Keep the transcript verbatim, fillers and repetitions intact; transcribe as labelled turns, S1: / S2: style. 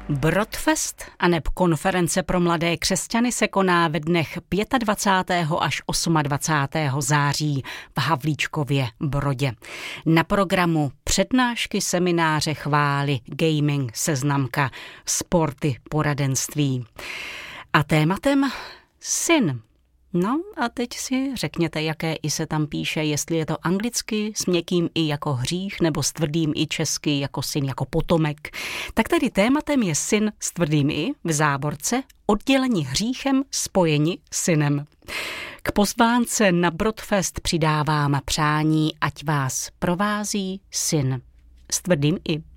S1: Brodfest aneb konference pro mladé křesťany se koná ve dnech dvacátého pátého až dvacátého osmého září v Havlíčkově Brodě. Na programu přednášky, semináře, chvály, gaming, seznamka, sporty, poradenství. A tématem syn. No a teď si řekněte, jaké i se tam píše, jestli je to anglicky s měkkým i jako hřích, nebo s tvrdým i česky jako syn, jako potomek. Tak tedy tématem je syn s tvrdým i v závorce, oddělení hříchem, spojeni synem. K pozvánce na Brodfest přidávám přání, ať vás provází syn s tvrdým i.